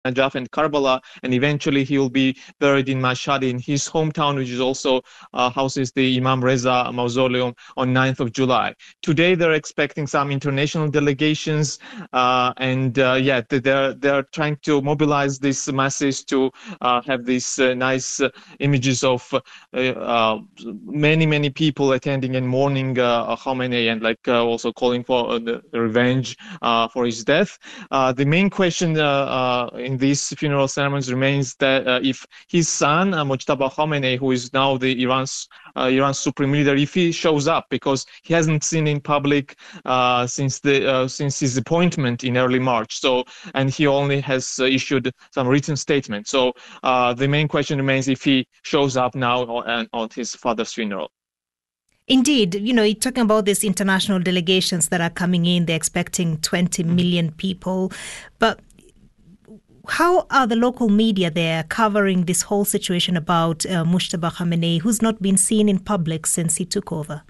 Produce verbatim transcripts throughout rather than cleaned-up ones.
Najaf and Karbala, and eventually he will be buried in Mashhad in his hometown, which is also uh, houses the Imam Reza mausoleum on ninth of July. Today they're expecting some international delegations, uh, and uh, yeah, they're they're trying to mobilize these masses to uh, have these uh, nice uh, images of uh, uh, many many people attending and mourning uh, Khamenei, and like uh, also calling for uh, the revenge uh, for his death. Uh, the main question uh, uh, in these funeral ceremonies remains that uh, if his son, uh, Mojtaba Khamenei, who is now the Iran's uh, Iran's supreme leader, if he shows up, because he hasn't seen in public uh, since the uh, since his appointment in early March. So, and he only has uh, issued some written statement. So, uh, the main question remains if he shows up now on, on his father's funeral. Indeed, you know, you're talking about these international delegations that are coming in, they're expecting twenty million people. But how are the local media there covering this whole situation about uh, Mojtaba Khamenei, who's not been seen in public since he took over?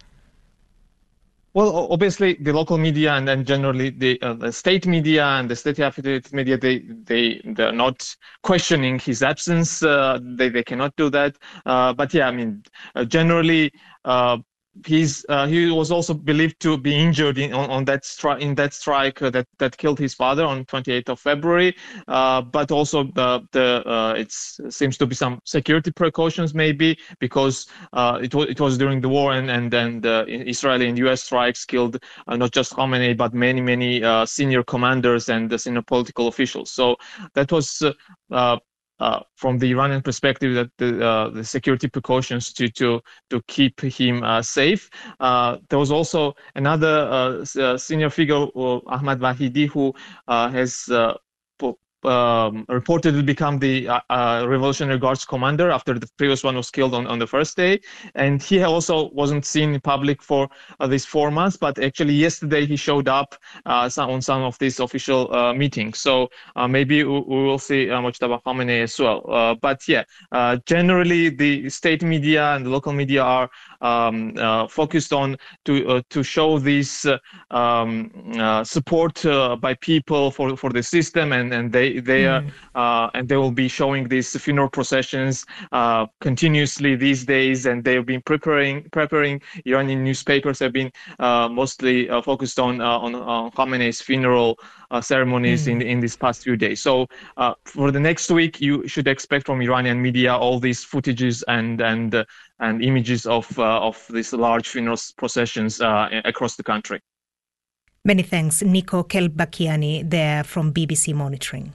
Well, obviously, the local media and then generally the, uh, the state media and the state-affiliated media, they they they're not questioning his absence. Uh, they they cannot do that. Uh, but yeah, I mean, uh, generally. Uh, He's uh, he was also believed to be injured in on, on that stri- in that strike uh, that that killed his father on twenty-eighth of February. Uh, but also the the uh, it seems to be some security precautions maybe because uh, it was it was during the war, and and then the Israeli and U S strikes killed uh, not just Khamenei but many many uh, senior commanders and the senior political officials. So that was. Uh, uh, Uh, from the Iranian perspective, that the, uh, the security precautions to to to keep him uh, safe. Uh, there was also another uh, senior figure, uh, Ahmad Vahidi, who uh, has uh, um, reportedly become the uh, uh, Revolutionary Guards commander after the previous one was killed on, on the first day. And he also wasn't seen in public for uh, these four months, but actually yesterday he showed up uh, some, on some of these official uh, meetings. So uh, maybe we, we will see uh, Mojtaba Khamenei as well. Uh, but yeah, uh, generally the state media and the local media are um, uh, focused on to uh, to show this uh, um, uh, support uh, by people for, for the system, and, and they they are mm. uh, and they will be showing these funeral processions uh, continuously these days, and they've been preparing preparing Iranian newspapers have been uh, mostly uh, focused on, uh, on on Khamenei's funeral uh, ceremonies mm. in in these past few days. So uh, for the next week, you should expect from Iranian media all these footages and and uh, and images of uh, of these large funeral processions uh, across the country. Many thanks, Nico Kelbakiani there from B B C Monitoring.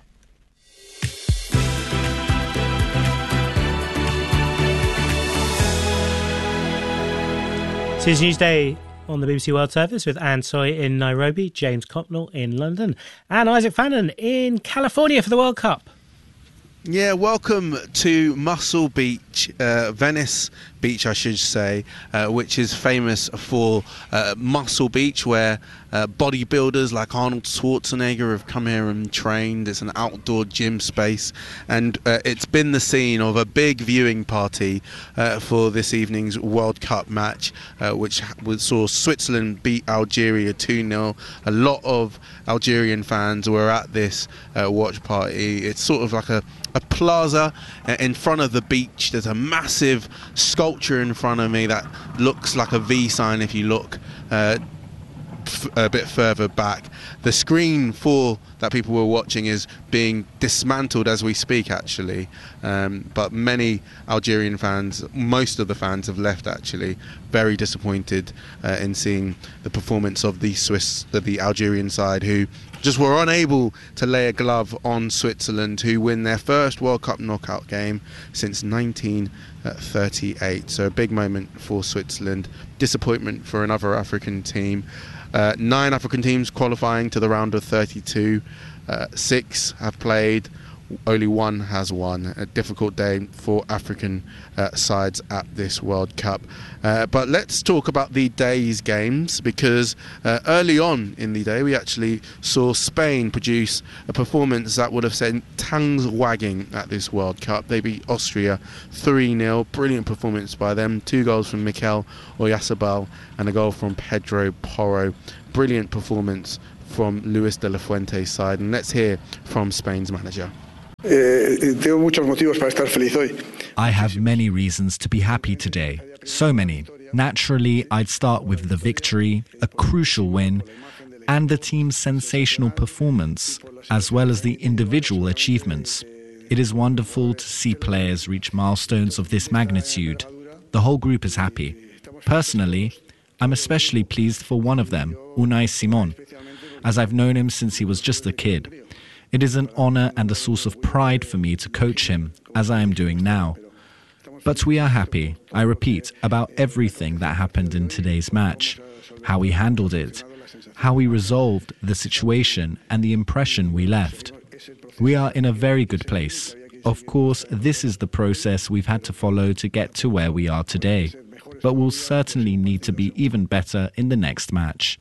This is Newsday on the B B C World Service with Anne Soy in Nairobi, James Copnell in London, and Isaac Fannon in California for the World Cup. Yeah, welcome to Muscle Beach, uh, Venice Beach, I should say, uh, which is famous for uh, Muscle Beach, where uh, bodybuilders like Arnold Schwarzenegger have come here and trained. It's an outdoor gym space, and uh, it's been the scene of a big viewing party uh, for this evening's World Cup match, uh, which saw Switzerland beat Algeria two nil. A lot of Algerian fans were at this uh, watch party. It's sort of like a a plaza in front of the beach. There's a massive sculpture in front of me that looks like a V sign if you look uh, f- a bit further back. The screen for that people were watching is being dismantled as we speak, actually. Um, but many Algerian fans, most of the fans have left, actually, very disappointed uh, in seeing the performance of the Swiss, uh, the Algerian side, who just were unable to lay a glove on Switzerland, who win their first World Cup knockout game since nineteen thirty-eight. So a big moment for Switzerland. Disappointment for another African team. Uh, nine African teams qualifying to the round of thirty-two. Uh, six have played. Only one has won. A difficult day for African uh, sides at this World Cup. Uh, but let's talk about the day's games, because uh, early on in the day we actually saw Spain produce a performance that would have sent tongues wagging at this World Cup. They beat Austria three nil. Brilliant performance by them. Two goals from Mikel Oyarzabal and a goal from Pedro Porro. Brilliant performance from Luis de la Fuente's side. And let's hear from Spain's manager. I have many reasons to be happy today. So many. Naturally, I'd start with the victory, a crucial win, and the team's sensational performance, as well as the individual achievements. It is wonderful to see players reach milestones of this magnitude. The whole group is happy. Personally, I'm especially pleased for one of them, Unai Simon, as I've known him since he was just a kid. It is an honour and a source of pride for me to coach him, as I am doing now. But we are happy, I repeat, about everything that happened in today's match, how we handled it, how we resolved the situation and the impression we left. We are in a very good place. Of course, this is the process we've had to follow to get to where we are today, but we'll certainly need to be even better in the next match.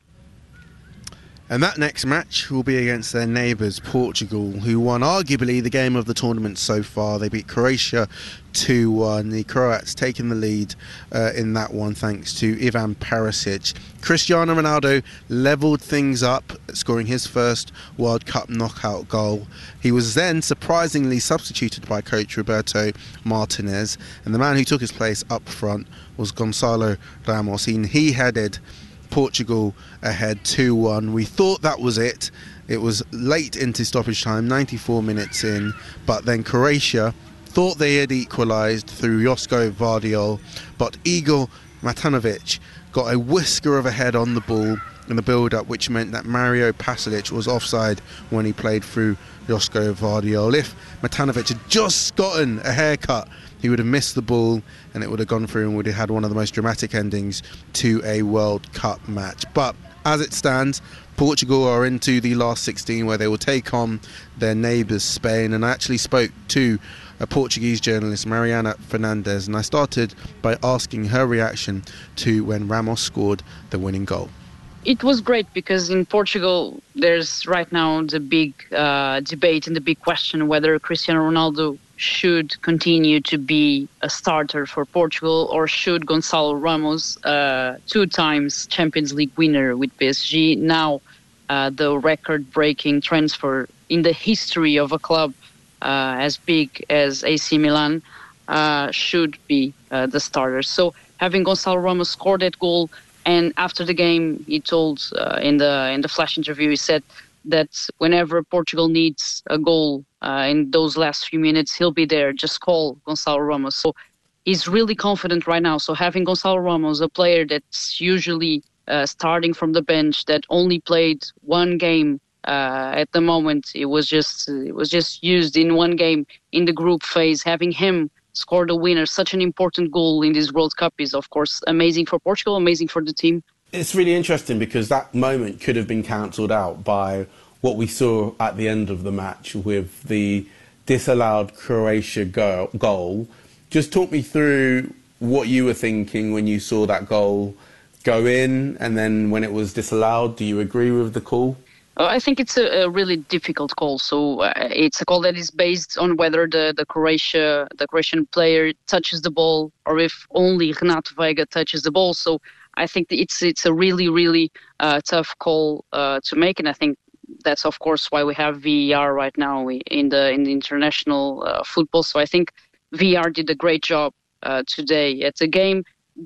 And that next match will be against their neighbours, Portugal, who won arguably the game of the tournament so far. They beat Croatia two one. The Croats taking the lead uh, in that one thanks to Ivan Perisic. Cristiano Ronaldo levelled things up, scoring his first World Cup knockout goal. He was then surprisingly substituted by coach Roberto Martinez, and the man who took his place up front was Gonçalo Ramos. He, he headed Portugal ahead two one. We thought that was it. It was late into stoppage time, ninety-four minutes in, but then Croatia thought they had equalised through Josko Vardiol, but Igor Matanovic got a whisker of a head on the ball in the build-up, which meant that Mario Pasalic was offside when he played through Josko Vardiol. If Matanovic had just gotten a haircut, he would have missed the ball and it would have gone through and would have had one of the most dramatic endings to a World Cup match. But as it stands, Portugal are into the last sixteen where they will take on their neighbours Spain. And I actually spoke to a Portuguese journalist, Mariana Fernandes, and I started by asking her reaction to when Ramos scored the winning goal. It was great because in Portugal there's right now the big uh, debate and the big question whether Cristiano Ronaldo should continue to be a starter for Portugal or should Gonçalo Ramos, uh, two times Champions League winner with P S G, now uh, the record-breaking transfer in the history of a club uh, as big as A C Milan, uh, should be uh, the starter. So having Gonçalo Ramos score that goal, and after the game, he told uh, in the in the flash interview, he said that whenever Portugal needs a goal uh, in those last few minutes, he'll be there. Just call Gonçalo Ramos. So he's really confident right now. So having Gonçalo Ramos, a player that's usually uh, starting from the bench, that only played one game uh, at the moment, it was just it was just used in one game in the group phase. Having him score the winner, such an important goal in this World Cup, is of course amazing for Portugal, amazing for the team. It's really interesting because that moment could have been cancelled out by what we saw at the end of the match with the disallowed Croatia go- goal. Just talk me through what you were thinking when you saw that goal go in and then when it was disallowed. Do you agree with the call? I think it's a, a really difficult call. So uh, it's a call that is based on whether the, the Croatia, the Croatian player touches the ball or if only Renato Veiga touches the ball. So I think it's it's a really, really uh, tough call uh, to make. And I think that's, of course, why we have V A R right now in the in the international uh, football. So I think V A R did a great job uh, today at the game.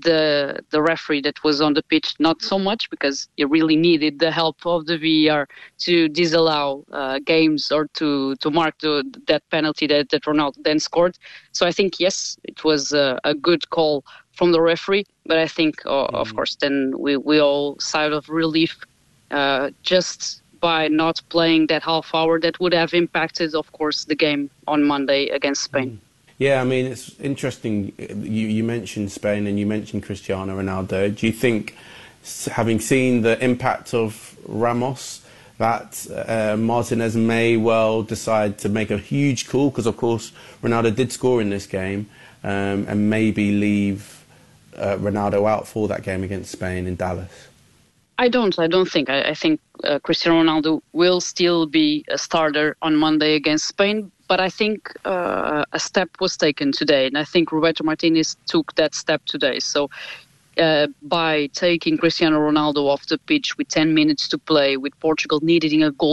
The the referee that was on the pitch, not so much, because he really needed the help of the V A R to disallow uh, games or to, to mark the, that penalty that, that Ronaldo then scored. So I think, yes, it was a, a good call from the referee, but I think, uh, mm. of course, then we, we all sighed of relief uh, just by not playing that half hour that would have impacted, of course, the game on Monday against Spain. Mm. Yeah, I mean, it's interesting. You, you mentioned Spain and you mentioned Cristiano Ronaldo. Do you think, having seen the impact of Ramos, that uh, Martinez may well decide to make a huge call? Because, of course, Ronaldo did score in this game, um, and maybe leave uh, Ronaldo out for that game against Spain in Dallas? I don't. I don't think. I, I think uh, Cristiano Ronaldo will still be a starter on Monday against Spain. But I think uh, a step was taken today, and I think Roberto Martinez took that step today. So uh, by taking Cristiano Ronaldo off the pitch with ten minutes to play, with Portugal needing a goal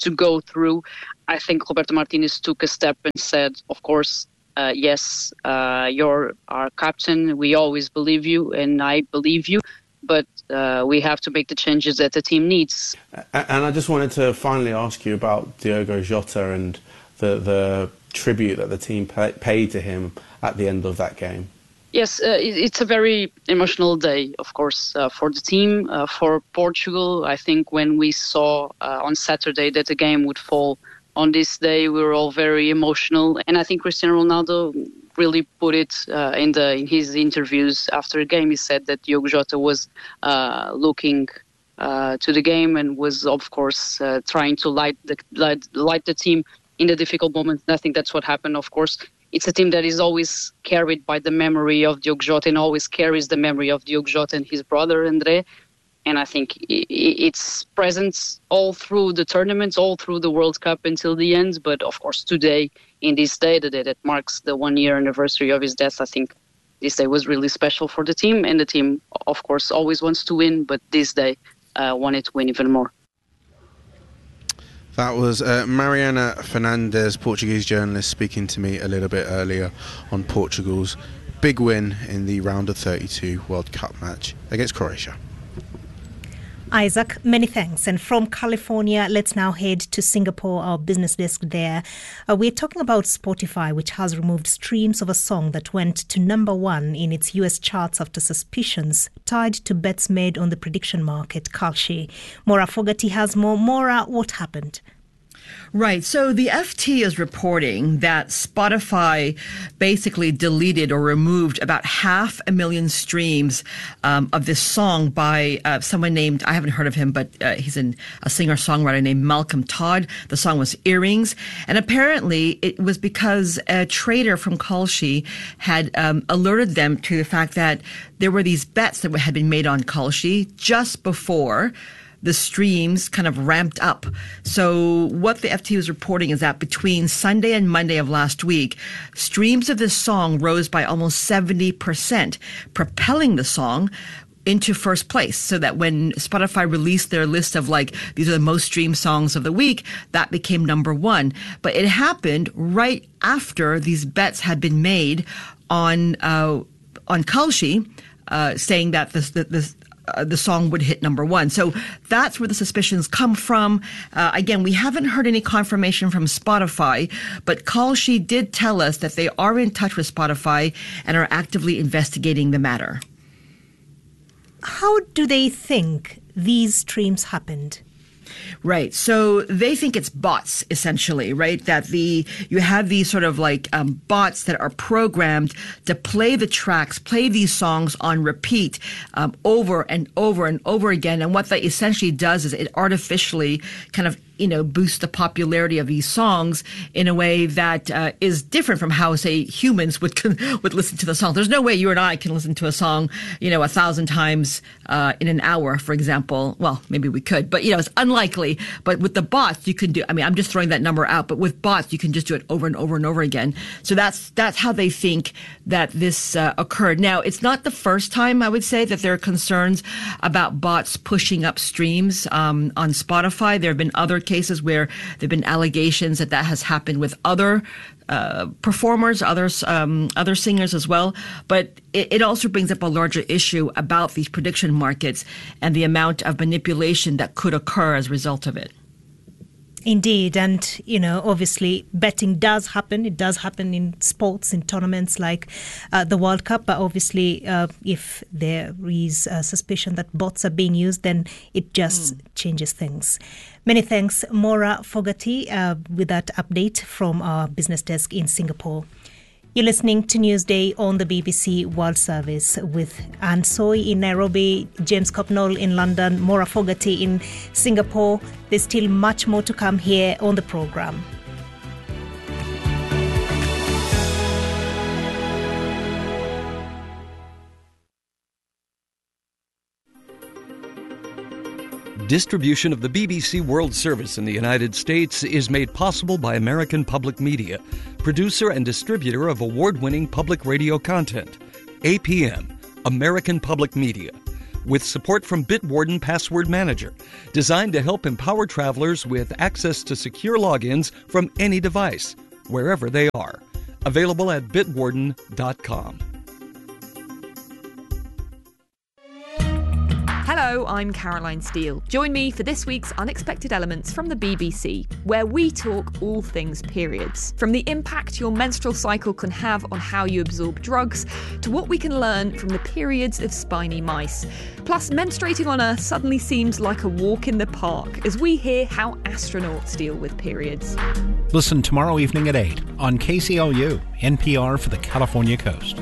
to go through. I think Roberto Martinez took a step and said, of course, uh, yes, uh, you're our captain. We always believe you, and I believe you. But uh, we have to make the changes that the team needs. And I just wanted to finally ask you about Diogo Jota and the, the tribute that the team pay, paid to him at the end of that game. Yes, uh, it, it's a very emotional day, of course, uh, for the team, uh, for Portugal. I think when we saw uh, on Saturday that the game would fall on this day, we were all very emotional. And I think Cristiano Ronaldo really put it uh, in the in his interviews after the game. He said that Diogo Jota was uh, looking uh, to the game and was, of course, uh, trying to light the light, light the team in the difficult moments. And I think that's what happened, of course. It's a team that is always carried by the memory of Diogo Jota and always carries the memory of Diogo Jota and his brother, André. And I think it's present all through the tournaments, all through the World Cup until the end. But of course, today, in this day, the day that marks the one-year anniversary of his death, I think this day was really special for the team. And the team, of course, always wants to win, but this day uh, wanted to win even more. That was uh, Mariana Fernandes, Portuguese journalist, speaking to me a little bit earlier on Portugal's big win in the round of thirty-two World Cup match against Croatia. Isaac, many thanks. And from California, let's now head to Singapore, our business desk there. Uh, we're talking about Spotify, which has removed streams of a song that went to number one in its U S charts after suspicions tied to bets made on the prediction market, Kalshi. Maura Fogarty has more. Maura, what happened? Right. So the F T is reporting that Spotify basically deleted or removed about half a million streams um, of this song by uh, someone named, I haven't heard of him, but uh, he's an, a singer-songwriter named Malcolm Todd. The song was Earrings. And apparently it was because a trader from Kalshi had um, alerted them to the fact that there were these bets that had been made on Kalshi just before the streams kind of ramped up. So what the F T was reporting is that between Sunday and Monday of last week, streams of this song rose by almost seventy percent, propelling the song into first place, so that when Spotify released their list of like, these are the most streamed songs of the week, that became number one. But it happened right after these bets had been made on, uh, on Kalshi, uh, saying that this, this, Uh, the song would hit number one. So that's where the suspicions come from. Uh, again, we haven't heard any confirmation from Spotify, but Kalshi did tell us that they are in touch with Spotify and are actively investigating the matter. How do they think these streams happened? Right. So they think it's bots, essentially, right? That the you have these sort of like um, bots that are programmed to play the tracks, play these songs on repeat um, over and over and over again. And what that essentially does is it artificially kind of, you know, boost the popularity of these songs in a way that uh, is different from how, say, humans would would listen to the song. There's no way you and I can listen to a song, you know, a thousand times uh, in an hour, for example. Well, maybe we could, but, you know, it's unlikely. But with the bots, you can do, I mean, I'm just throwing that number out, but with bots, you can just do it over and over and over again. So that's that's how they think that this uh, occurred. Now, it's not the first time, I would say, that there are concerns about bots pushing up streams um, on Spotify. There have been other cases where there have been allegations that that has happened with other uh, performers, others, um, other singers as well. But it, it also brings up a larger issue about these prediction markets and the amount of manipulation that could occur as a result of it. Indeed. And, you know, obviously betting does happen. It does happen in sports, in tournaments like uh, the World Cup. But obviously, uh, if there is a suspicion that bots are being used, then it just mm. changes things. Many thanks, Maura Fogarty, uh, with that update from our business desk in Singapore. You're listening to Newsday on the B B C World Service with Anne Soy in Nairobi, James Copnall in London, Maura Fogarty in Singapore. There's still much more to come here on the programme. Distribution of the B B C World Service in the United States is made possible by American Public Media, producer and distributor of award-winning public radio content. A P M, American Public Media. with support from Bitwarden Password Manager, designed to help empower travelers with access to secure logins from any device, wherever they are. Available at bitwarden dot com. Hello, I'm Caroline Steele. Join me for this week's Unexpected Elements from the B B C, where we talk all things periods. From the impact your menstrual cycle can have on how you absorb drugs, to what we can learn from the periods of spiny mice. Plus, menstruating on Earth suddenly seems like a walk in the park as we hear how astronauts deal with periods. Listen tomorrow evening at eight on K C L U, N P R for the California Coast.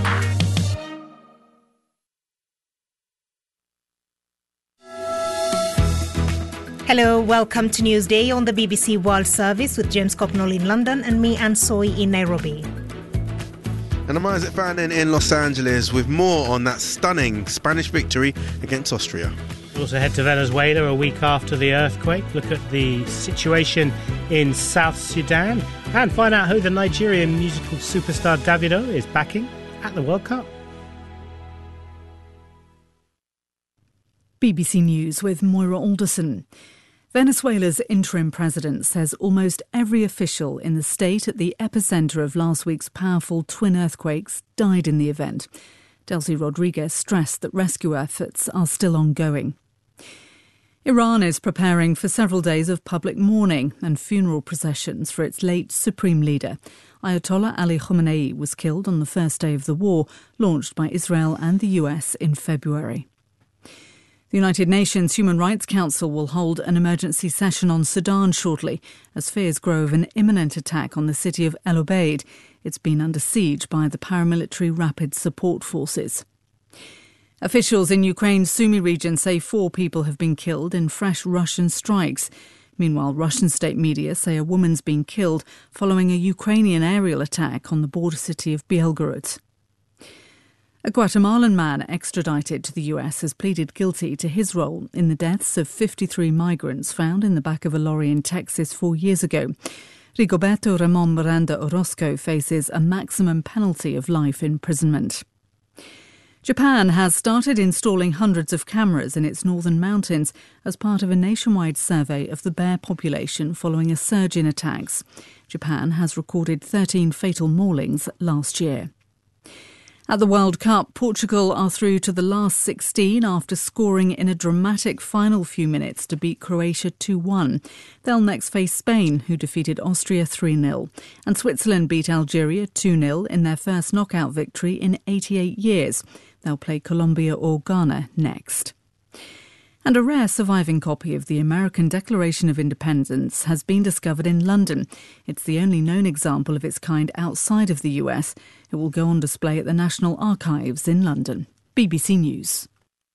Hello, welcome to Newsday on the B B C World Service with James Copnall in London and me, Anne Soy, in Nairobi. And I'm Isaac Fannin in Los Angeles with more on that stunning Spanish victory against Austria. We'll also head to Venezuela a week after the earthquake, look at the situation in South Sudan and find out who the Nigerian musical superstar Davido is backing at the World Cup. B B C News with Moira Alderson. Venezuela's interim president says almost every official in the state at the epicentre of last week's powerful twin earthquakes died in the event. Delcy Rodriguez stressed that rescue efforts are still ongoing. Iran is preparing for several days of public mourning and funeral processions for its late supreme leader. Ayatollah Ali Khamenei was killed on the first day of the war, launched by Israel and the U S in February. The United Nations Human Rights Council will hold an emergency session on Sudan shortly, as fears grow of an imminent attack on the city of El Obeid. It's been under siege by the paramilitary Rapid Support Forces. Officials in Ukraine's Sumy region say four people have been killed in fresh Russian strikes. Meanwhile, Russian state media say a woman's been killed following a Ukrainian aerial attack on the border city of Belgorod. A Guatemalan man extradited to the U S has pleaded guilty to his role in the deaths of fifty-three migrants found in the back of a lorry in Texas four years ago. Rigoberto Ramon Miranda Orozco faces a maximum penalty of life imprisonment. Japan has started installing hundreds of cameras in its northern mountains as part of a nationwide survey of the bear population following a surge in attacks. Japan has recorded thirteen fatal maulings last year. At the World Cup, Portugal are through to the last sixteen after scoring in a dramatic final few minutes to beat Croatia two one. They'll next face Spain, who defeated Austria three nil. And Switzerland beat Algeria two nil in their first knockout victory in eighty-eight years. They'll play Colombia or Ghana next. And a rare surviving copy of the American Declaration of Independence has been discovered in London. It's the only known example of its kind outside of the U S. It will go on display at the National Archives in London. B B C News.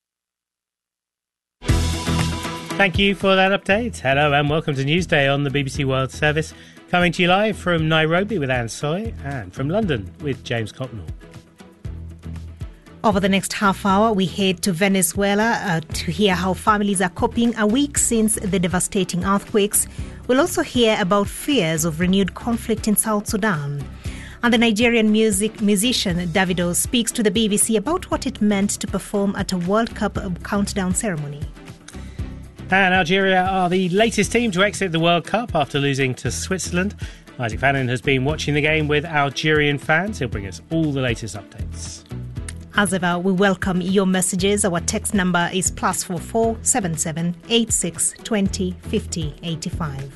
Thank you for that update. Hello and welcome to Newsday on the B B C World Service. Coming to you live from Nairobi with Anne Soy and from London with James Copnall. Over the next half hour, we head to Venezuela uh, to hear how families are coping a week since the devastating earthquakes. We'll also hear about fears of renewed conflict in South Sudan. And the Nigerian music musician Davido speaks to the B B C about what it meant to perform at a World Cup countdown ceremony. And Algeria are the latest team to exit the World Cup after losing to Switzerland. Isaac Fannin has been watching the game with Algerian fans. He'll bring us all the latest updates. As ever, we welcome your messages. Our text number is plus four four seven seven eight six twenty fifty eighty five.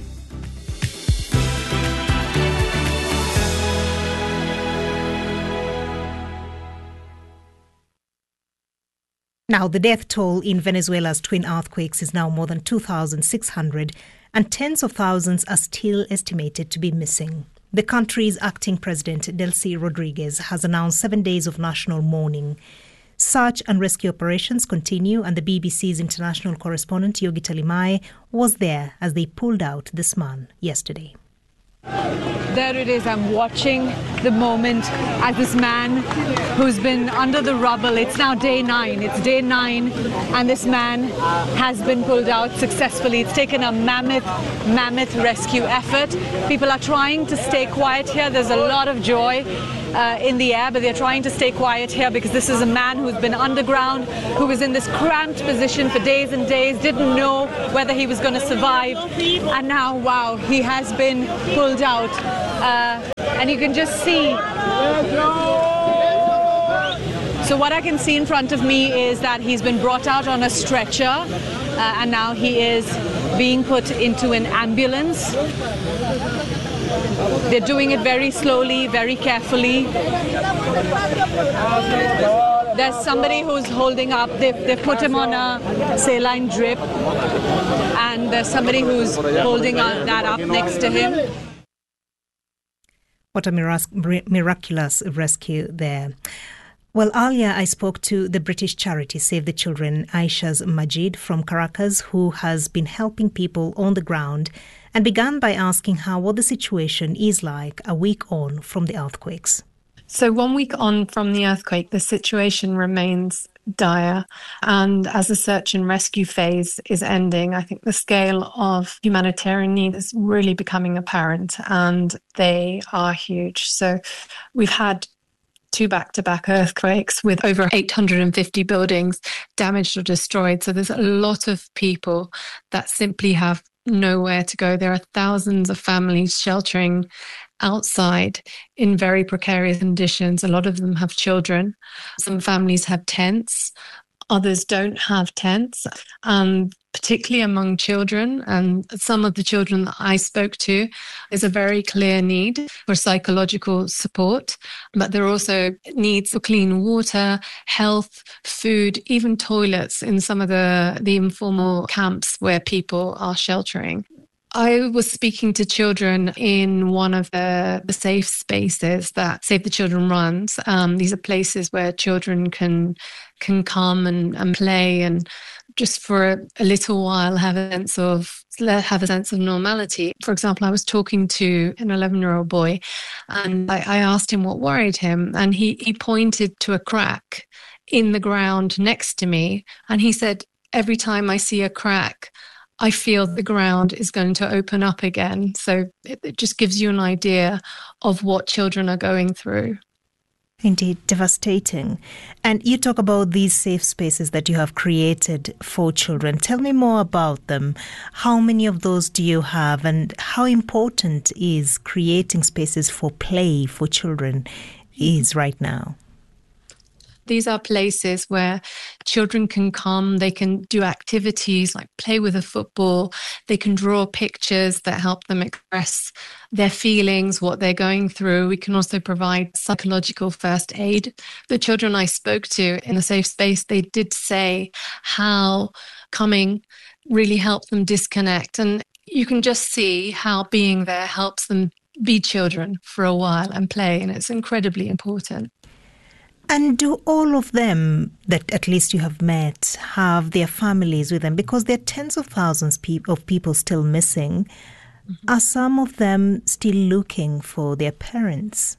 Now, the death toll in Venezuela's twin earthquakes is now more than two thousand six hundred, and tens of thousands are still estimated to be missing. The country's acting president, Delcy Rodriguez, has announced seven days of national mourning. Search and rescue operations continue, and the B B C's international correspondent, Yogi Talimae, was there as they pulled out this man yesterday. There it is. I'm watching the moment as this man who's been under the rubble. It's now day nine. It's day nine, and this man has been pulled out successfully. It's taken a mammoth, mammoth rescue effort. People are trying to stay quiet here. There's a lot of joy uh, in the air, but they're trying to stay quiet here because this is a man who's been underground, who was in this cramped position for days and days, didn't know whether he was going to survive, and now, wow, he has been pulled out. Uh, and you can just see. So what I can see in front of me is that he's been brought out on a stretcher, uh, and now he is being put into an ambulance. They're doing it very slowly, very carefully. There's somebody who's holding up, they've, they've put him on a saline drip, and there's somebody who's holding that up next to him. What a mirac- miraculous rescue there. Well, earlier I spoke to the British charity Save the Children, Aisha's Majid from Caracas, who has been helping people on the ground, and began by asking her what the situation is like a week on from the earthquakes. So one week on from the earthquake, the situation remains dire. And as the search and rescue phase is ending, I think the scale of humanitarian need is really becoming apparent, and they are huge. So we've had two back-to-back earthquakes with over eight hundred fifty buildings damaged or destroyed. So there's a lot of people that simply have nowhere to go. There are thousands of families sheltering outside in very precarious conditions. A lot of them have children. Some families have tents. Others don't have tents, and particularly among children. And some of the children that I spoke to, there's a very clear need for psychological support, but there are also needs for clean water, health, food, even toilets in some of the, the informal camps where people are sheltering. I was speaking to children in one of the, the safe spaces that Save the Children runs. Um, these are places where children can can come and, and play and just for a, a little while have a sense of have a sense of normality. For example, I was talking to an eleven-year-old boy, and I, I asked him what worried him, and he he pointed to a crack in the ground next to me, and he said, "Every time I see a crack, I feel the ground is going to open up again." So it, it just gives you an idea of what children are going through. Indeed, devastating. And you talk about these safe spaces that you have created for children. Tell me more about them. How many of those do you have, and how important is creating spaces for play for children is right now? These are places where children can come, they can do activities like play with a football, they can draw pictures that help them express their feelings, what they're going through. We can also provide psychological first aid. The children I spoke to in the safe space, they did say how coming really helped them disconnect. And you can just see how being there helps them be children for a while and play, and it's incredibly important. And do all of them that at least you have met have their families with them? Because there are tens of thousands of people still missing. Mm-hmm. Are some of them still looking for their parents?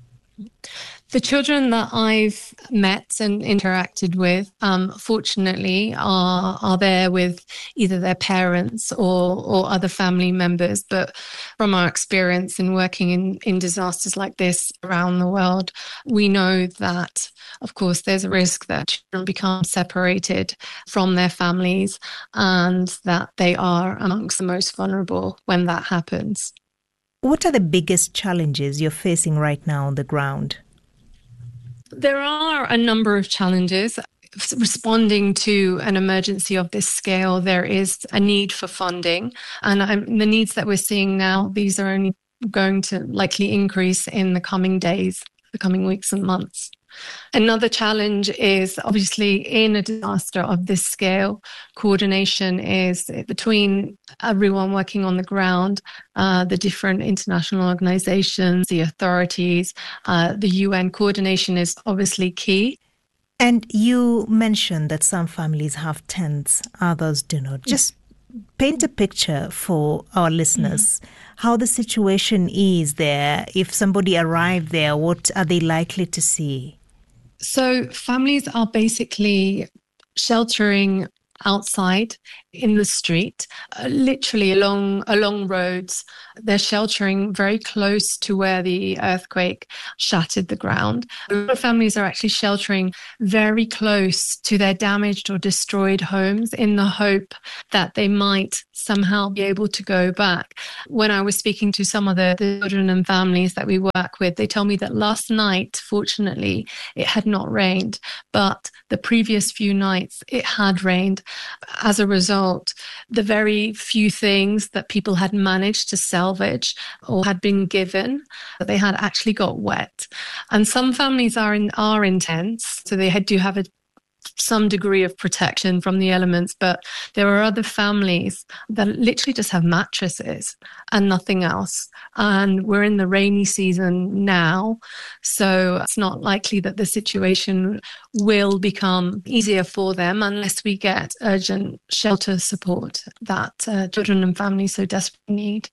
The children that I've met and interacted with, um, fortunately, are are there with either their parents or or other family members. But from our experience in working in, in disasters like this around the world, we know that, of course, there's a risk that children become separated from their families and that they are amongst the most vulnerable when that happens. What are the biggest challenges you're facing right now on the ground? There are a number of challenges. Responding to an emergency of this scale, there is a need for funding. And um, the needs that we're seeing now, these are only going to likely increase in the coming days, the coming weeks and months. Another challenge is obviously in a disaster of this scale, coordination is between everyone working on the ground, uh, the different international organizations, the authorities, uh, the U N. Coordination is obviously key. And you mentioned that some families have tents, others do not. Just paint a picture for our listeners, mm-hmm. how the situation is there. If somebody arrived there, what are they likely to see? So families are basically sheltering outside in the street, uh, literally along along roads. They're sheltering very close to where the earthquake shattered the ground. A lot of families are actually sheltering very close to their damaged or destroyed homes in the hope that they might somehow be able to go back. When I was speaking to some of the, the children and families that we work with, they tell me that last night, fortunately, it had not rained, but the previous few nights it had rained. As a result, the very few things that people had managed to salvage or had been given, they had actually got wet. And some families are in, are intense, so they do have a some degree of protection from the elements, but there are other families that literally just have mattresses and nothing else. And we're in the rainy season now, so it's not likely that the situation will become easier for them unless we get urgent shelter support that uh, children and families so desperately need.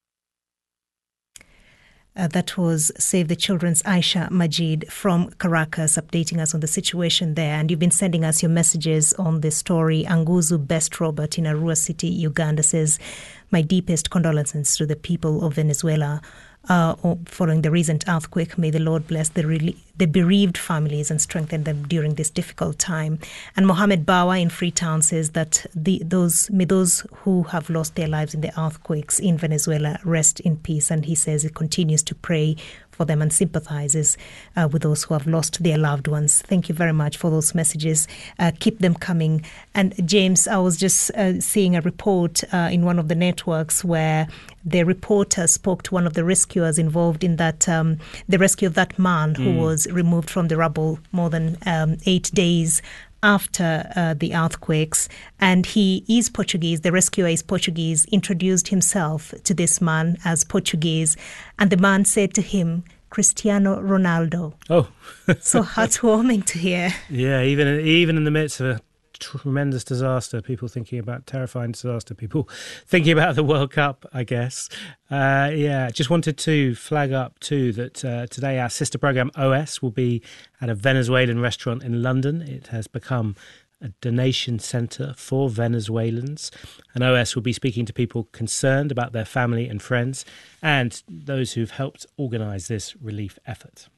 Uh, that was Save the Children's Aisha Majid from Caracas, updating us on the situation there. And you've been sending us your messages on this story. Anguzu Best Robert in Arua City, Uganda says, my deepest condolences to the people of Venezuela uh, following the recent earthquake. May the Lord bless the, re- the bereaved families and strengthen them during this difficult time. And Mohammed Bawa in Freetown says that the, those may those who have lost their lives in the earthquakes in Venezuela rest in peace. And he says he continues to pray for them and sympathizes uh, with those who have lost their loved ones. Thank you very much for those messages. Uh, keep them coming. And James, I was just uh, seeing a report uh, in one of the networks where the reporter spoke to one of the rescuers involved in that, um, the rescue of that man who mm. was removed from the rubble more than um, eight days after uh, the earthquakes. And he is Portuguese, the rescuer is Portuguese, introduced himself to this man as Portuguese. And the man said to him, Cristiano Ronaldo. Oh. So heartwarming to hear. Yeah, even, even in the midst of a tremendous disaster, people thinking about terrifying disaster, people thinking about the World Cup, I guess. Uh, yeah, just wanted to flag up too that uh, today our sister program O S will be at a Venezuelan restaurant in London. It has become a donation centre for Venezuelans, and O S will be speaking to people concerned about their family and friends and those who've helped organise this relief effort.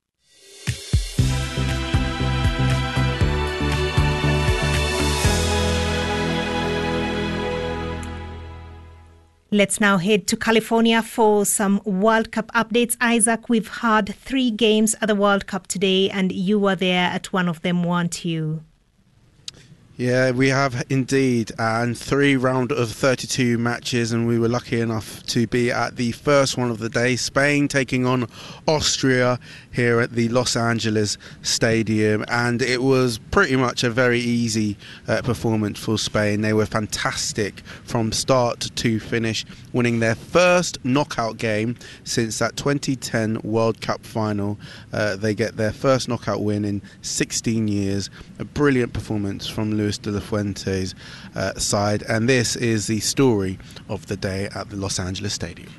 Let's now head to California for some World Cup updates. Isaac, we've had three games at the World Cup today, and you were there at one of them, weren't you? Yeah, we have indeed, and three round of thirty-two matches, and we were lucky enough to be at the first one of the day, Spain taking on Austria here at the Los Angeles Stadium, and it was pretty much a very easy uh, performance for Spain. They were fantastic from start to finish, winning their first knockout game since that twenty ten World Cup final. Uh, they get their first knockout win in sixteen years. A brilliant performance from Luis de la Fuente's uh, side, and this is the story of the day at the Los Angeles Stadium.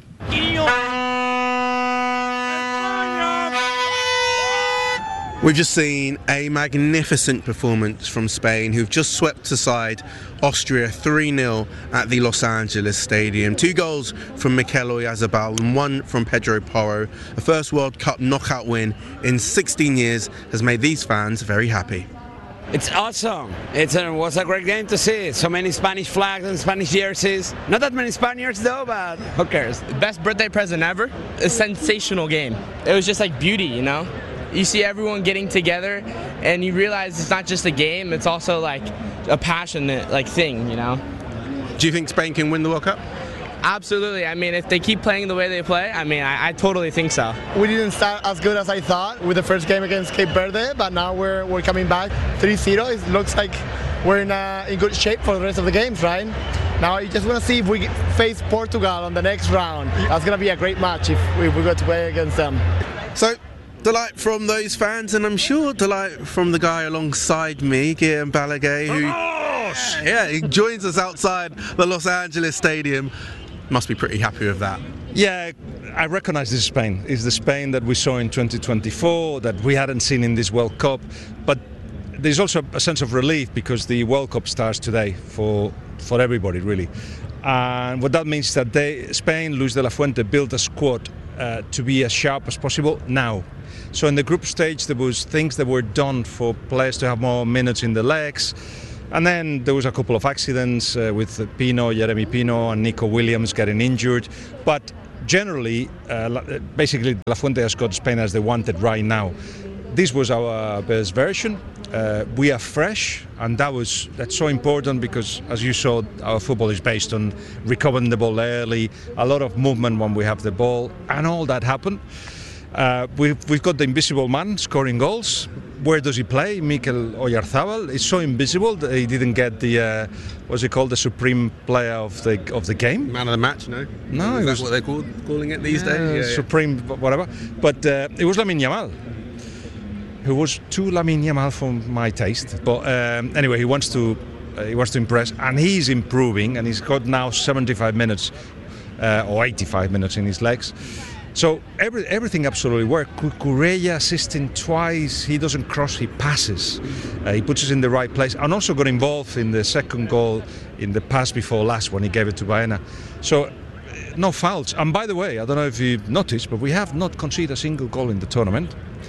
We've just seen a magnificent performance from Spain, who've just swept aside Austria three nil at the Los Angeles Stadium. Two goals from Mikel Oyarzabal and one from Pedro Porro. A first World Cup knockout win in sixteen years has made these fans very happy. It's awesome. It's a, it was a great game to see. So many Spanish flags and Spanish jerseys. Not that many Spaniards though, but who cares? Best birthday present ever. A sensational game. It was just like beauty, you know? You see everyone getting together and you realize it's not just a game, it's also like a passionate like thing, you know? Do you think Spain can win the World Cup? Absolutely. I mean, if they keep playing the way they play, I mean, I, I totally think so. We didn't start as good as I thought with the first game against Cape Verde, but now we're we're coming back three zero. It looks like we're in, uh, in good shape for the rest of the games, right? Now you just want to see if we face Portugal on the next round. That's going to be a great match if we, if we go to play against them. So, delight from those fans, and I'm sure delight from the guy alongside me, Guillaume Balaguer, who course. Yeah, he joins us outside the Los Angeles Stadium. Must be pretty happy with that. Yeah, I recognize this Spain. It's the Spain that we saw in twenty twenty-four, that we hadn't seen in this World Cup. But there's also a sense of relief because the World Cup starts today for for everybody, really. And what that means is that they, Spain, Luis de la Fuente, built a squad uh, to be as sharp as possible now. So in the group stage, there was things that were done for players to have more minutes in the legs. And then there was a couple of accidents uh, with Pino, Jeremy Pino and Nico Williams getting injured. But generally, uh, basically, De La Fuente has got Spain as they wanted right now. This was our best version. Uh, we are fresh, and that was that's so important because, as you saw, our football is based on recovering the ball early, a lot of movement when we have the ball, and all that happened. Uh, we've, we've got the invisible man scoring goals. Where does he play? Mikel Oyarzabal is so invisible that he didn't get the uh, what's he called, the supreme player of the of the game. Man of the match, no? No, is that was, what they're called, calling it these yeah, days? Yeah, supreme, yeah. whatever. But uh, it was Lamine Yamal, who was too Lamine Yamal for my taste. But um, anyway, he wants to uh, he wants to impress, and he's improving, and he's got now seventy-five minutes uh, or eighty-five minutes in his legs. So every, everything absolutely worked. Cucurella assisting twice. He doesn't cross, he passes. Uh, he puts us in the right place. And also got involved in the second goal in the pass before last when he gave it to Baena. So no fouls. And by the way, I don't know if you've noticed, but we have not conceded a single goal in the tournament.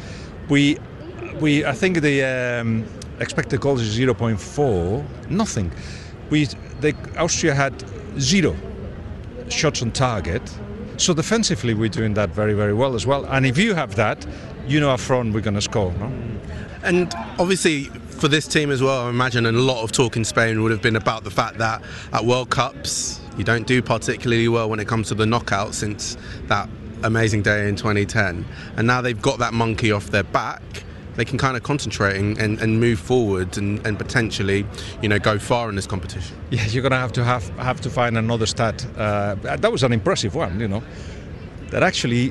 We, we, I think the um, expected goals is zero point four. Nothing. We, they, Austria had zero shots on target. So defensively, we're doing that very, very well as well. And if you have that, you know up front we're going to score, no? And obviously, for this team as well, I imagine a lot of talk in Spain would have been about the fact that at World Cups, you don't do particularly well when it comes to the knockout since that amazing day in twenty ten. And now they've got that monkey off their back. They can kind of concentrate and, and, and move forward and, and potentially, you know, go far in this competition. Yeah, you're going to have to have, have to find another stat. Uh, that was an impressive one, you know. That actually,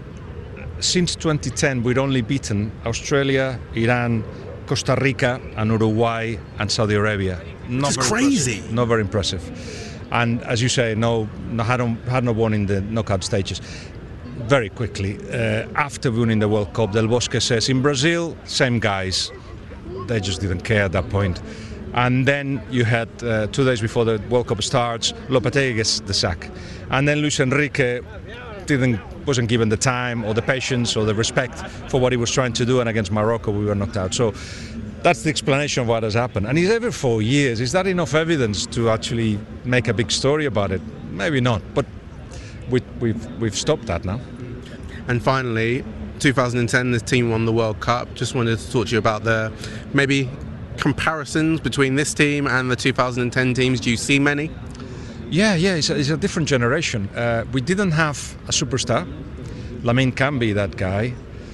since twenty ten, we'd only beaten Australia, Iran, Costa Rica, and Uruguay and Saudi Arabia. Not That's crazy. Impressive. Not very impressive. And as you say, no, no had, had not won in the knockout stages. Very quickly, uh, after winning the World Cup, Del Bosque says, in Brazil, same guys. They just didn't care at that point. And then you had, uh, two days before the World Cup starts, Lopetegui gets the sack. And then Luis Enrique didn't, wasn't given the time or the patience or the respect for what he was trying to do, and against Morocco we were knocked out. So that's the explanation of what has happened. And it's every four years. Is that enough evidence to actually make a big story about it? Maybe not, but we, we've, we've stopped that now. And finally, two thousand ten, this team won the World Cup. Just wanted to talk to you about the maybe comparisons between this team and the two thousand ten teams. Do you see many? Yeah, yeah, it's a, it's a different generation. Uh, we didn't have a superstar. Lamine can be that guy.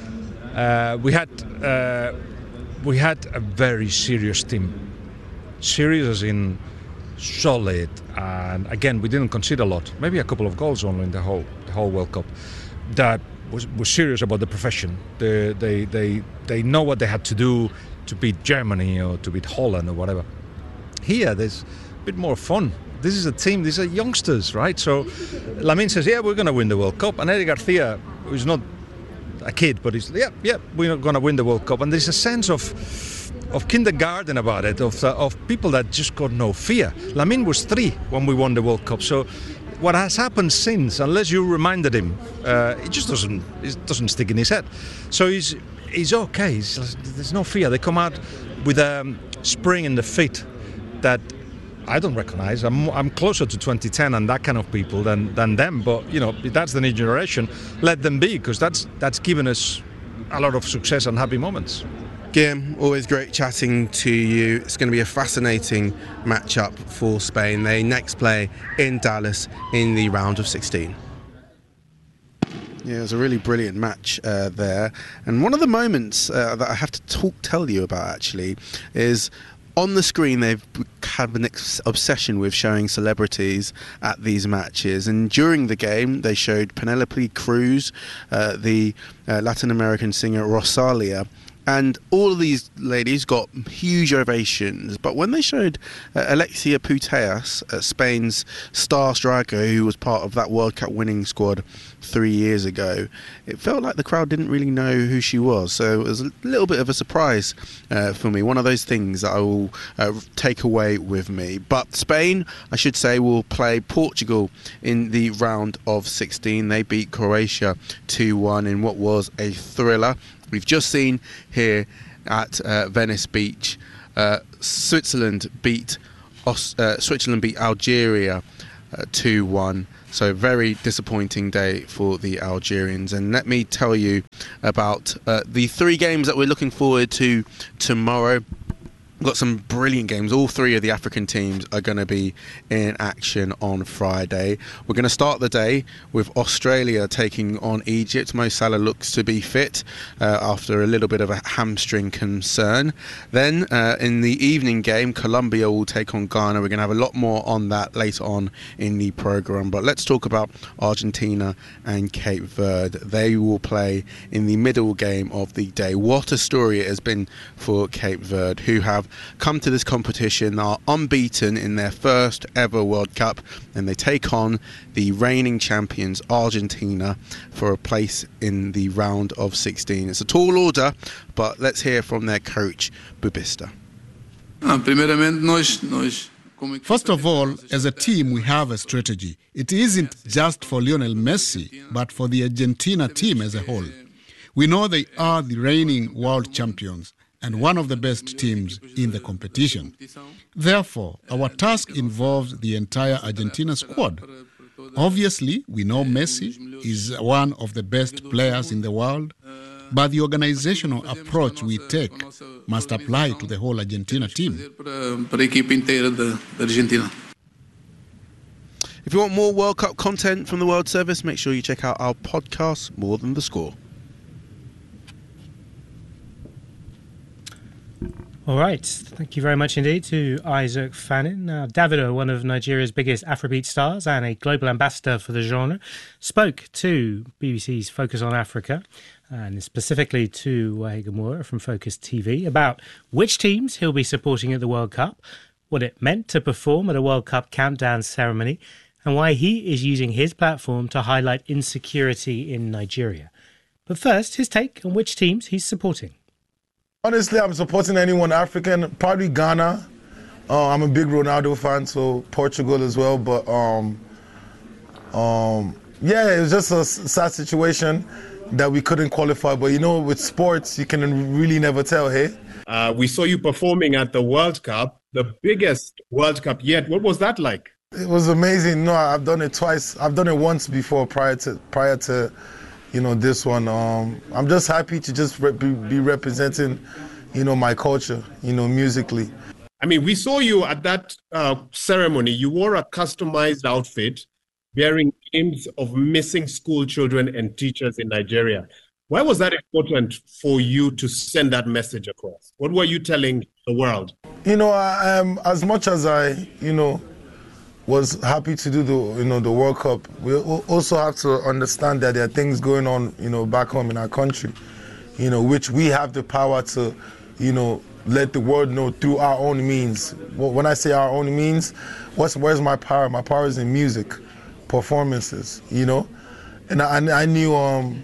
Uh, we had uh, we had a very serious team. Serious as in solid. And again, we didn't concede a lot. Maybe a couple of goals only in the whole the whole World Cup. That was, was serious about the profession. They, they, they, they know what they had to do to beat Germany or to beat Holland or whatever. Here, there's a bit more fun. This is a team, these are youngsters, right? So Lamine says, yeah, we're going to win the World Cup. And Eric Garcia, who's not a kid, but he's, yeah, yeah, we're going to win the World Cup. And there's a sense of of kindergarten about it, of, uh, of people that just got no fear. Lamine was three when we won the World Cup. So what has happened since, unless you reminded him, uh, it just doesn't it doesn't stick in his head. So he's he's okay. He's, there's no fear. They come out with a um, spring in the feet that I don't recognize. I'm I'm closer to twenty ten and that kind of people than than them. But you know, that's the new generation. Let them be, because that's that's given us a lot of success and happy moments. Guillem, always great chatting to you. It's going to be a fascinating matchup for Spain. They next play in Dallas in the round of sixteen. Yeah, it was a really brilliant match uh, there. And one of the moments uh, that I have to talk, tell you about actually is on the screen they've had an ex- obsession with showing celebrities at these matches. And during the game they showed Penelope Cruz, uh, the uh, Latin American singer Rosalia, And all of these ladies got huge ovations. But when they showed uh, Alexia Putellas, uh, Spain's star striker who was part of that World Cup winning squad three years ago, it felt like the crowd didn't really know who she was. So it was a little bit of a surprise uh, for me. One of those things that I will uh, take away with me. But Spain, I should say, will play Portugal in the round of sixteen. They beat Croatia two one in what was a thriller. We've just seen here at uh, Venice Beach, uh, Switzerland beat Aus- uh, Switzerland beat Algeria uh, two one. So very disappointing day for the Algerians. And let me tell you about uh, the three games that we're looking forward to tomorrow. We've got some brilliant games. All three of the African teams are going to be in action on Friday. We're going to start the day with Australia taking on Egypt. Mo Salah looks to be fit uh, after a little bit of a hamstring concern. Then uh, in the evening game, Colombia will take on Ghana. We're going to have a lot more on that later on in the programme. But let's talk about Argentina and Cape Verde. They will play in the middle game of the day. What a story it has been for Cape Verde, who have come to this competition, are unbeaten in their first ever World Cup, and they take on the reigning champions Argentina for a place in the round of sixteen. It's a tall order, but let's hear from their coach, Bubista. First of all, as a team, we have a strategy. It isn't just for Lionel Messi, but for the Argentina team as a whole. We know they are the reigning world champions and one of the best teams in the competition. Therefore, our task involves the entire Argentina squad. Obviously, we know Messi is one of the best players in the world, but the organizational approach we take must apply to the whole Argentina team. If you want more World Cup content from the World Service, make sure you check out our podcast, More Than the Score. All right. Thank you very much indeed to Isaac Fannin. Now, Davido, one of Nigeria's biggest Afrobeat stars and a global ambassador for the genre, spoke to B B C's Focus on Africa, and specifically to Wahiga Moura from Focus T V, about which teams he'll be supporting at the World Cup, what it meant to perform at a World Cup countdown ceremony, and why he is using his platform to highlight insecurity in Nigeria. But first, his take on which teams he's supporting. Honestly, I'm supporting anyone African, probably Ghana. Uh, I'm a big Ronaldo fan, so Portugal as well. But um, um, yeah, it was just a sad situation that we couldn't qualify. But you know, with sports, you can really never tell, hey? Uh, we saw you performing at the World Cup, the biggest World Cup yet. What was that like? It was amazing. No, I've done it twice. I've done it once before prior to prior to. You know, this one, um, I'm just happy to just re- be representing, you know, my culture, you know, musically. I mean, we saw you at that uh, ceremony. You wore a customized outfit bearing names of missing school children and teachers in Nigeria. Why was that important for you to send that message across? What were you telling the world? You know, I, um, as much as I, you know, was happy to do the, you know, the World Cup, we also have to understand that there are things going on, you know, back home in our country, you know, which we have the power to, you know, let the world know through our own means. When I say our own means, what's where's my power? My power is in music, performances, you know, and I, I knew, um,